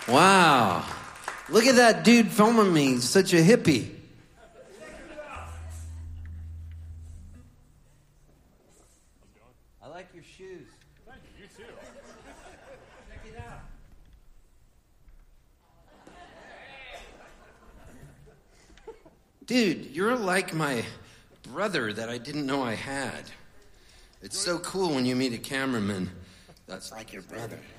Wow. Look at that dude filming me. He's such a hippie. I like your shoes. Thank you. You too. Check it out. Dude, you're like my brother that I didn't know I had. It's so cool when you meet a cameraman that's like your brother.